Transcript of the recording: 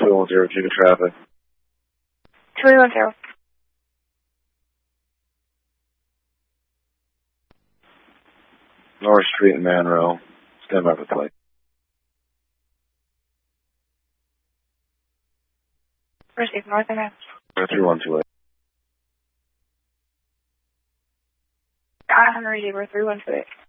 210, check traffic. 210. North Street in Monroe. Stand by for plate. North and 3128. I receiver 3128.